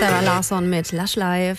Sarah Larsson mit Lush Life.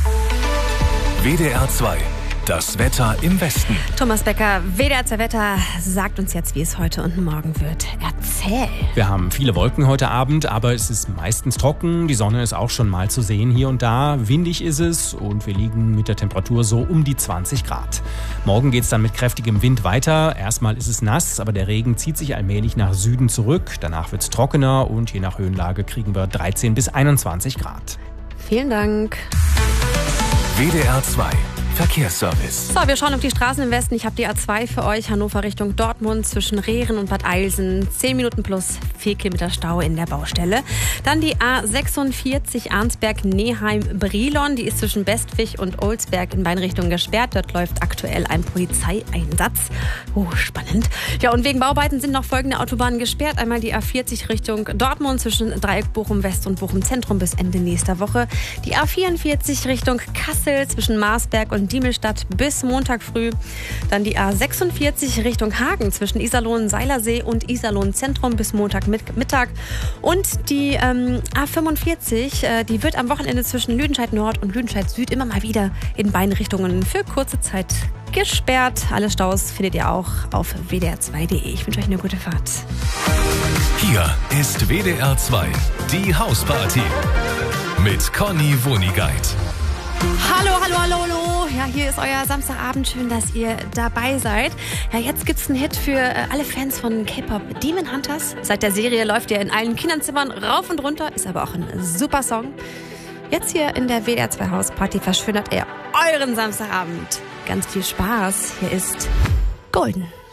WDR 2, das Wetter im Westen. Thomas Becker, WDR 2 Wetter, sagt uns jetzt, wie es heute und morgen wird. Erzähl. Wir haben viele Wolken heute Abend, aber es ist meistens trocken. Die Sonne ist auch schon mal zu sehen hier und da. Windig ist es und wir liegen mit der Temperatur so um die 20 Grad. Morgen geht es dann mit kräftigem Wind weiter. Erstmal ist es nass, aber der Regen zieht sich allmählich nach Süden zurück. Danach wird es trockener und je nach Höhenlage kriegen wir 13 bis 21 Grad. Vielen Dank. WDR 2, Verkehrsservice. So, wir schauen auf die Straßen im Westen. Ich habe die A2 für euch. Hannover Richtung Dortmund zwischen Rehren und Bad Eilsen. 10 Minuten plus 4 Kilometer Stau in der Baustelle. Dann die A46 Arnsberg-Neheim-Brilon. Die ist zwischen Bestwig und Olsberg in beiden Richtungen gesperrt. Dort läuft aktuell ein Polizeieinsatz. Oh, spannend. Ja, und wegen Bauarbeiten sind noch folgende Autobahnen gesperrt. Einmal die A40 Richtung Dortmund zwischen Dreieck Bochum West und Bochum Zentrum bis Ende nächster Woche. Die A44 Richtung Kassel zwischen Marsberg und Diemelstadt bis Montag früh. Dann die A46 Richtung Hagen zwischen Iserlohn-Seilersee und Iserlohn-Zentrum bis Montagmittag. Und die A45, die wird am Wochenende zwischen Lüdenscheid-Nord und Lüdenscheid-Süd immer mal wieder in beiden Richtungen für kurze Zeit gesperrt. Alle Staus findet ihr auch auf wdr2.de. Ich wünsche euch eine gute Fahrt. Hier ist WDR 2, die Hausparty mit Conny Wonigkeit. Hallo, hallo, hallo, hallo. Ja, hier ist euer Samstagabend. Schön, dass ihr dabei seid. Ja, jetzt gibt's einen Hit für alle Fans von K-Pop. Demon Hunters. Seit der Serie läuft er in allen Kinderzimmern rauf und runter. Ist aber auch ein super Song. Jetzt hier in der WDR 2 Hausparty verschönert er euren Samstagabend. Ganz viel Spaß. Hier ist Golden.